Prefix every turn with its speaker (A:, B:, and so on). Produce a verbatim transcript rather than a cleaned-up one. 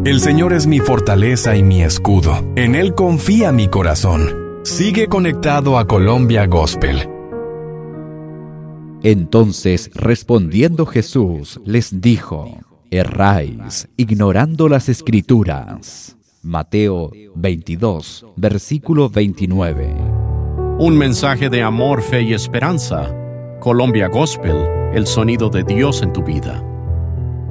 A: El Señor es mi fortaleza y mi escudo. En Él confía mi corazón. Sigue conectado a Colombia Gospel.
B: Entonces, respondiendo Jesús, les dijo: erráis, ignorando las Escrituras. Mateo veintidós, versículo veintinueve.
C: Un mensaje de amor, fe y esperanza. Colombia Gospel, el sonido de Dios en tu vida.